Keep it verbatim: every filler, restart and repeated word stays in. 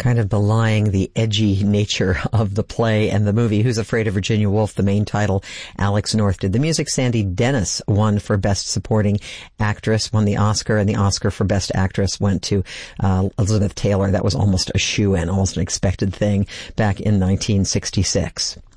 kind of belying the edgy nature of the play and the movie. Who's Afraid of Virginia Woolf, the main title, Alex North did the music. Sandy Dennis won for Best Supporting Actress, won the Oscar, and the Oscar for Best Actress went to uh, Elizabeth Taylor. That was almost a shoo-in, almost an expected thing back in nineteen sixty-six.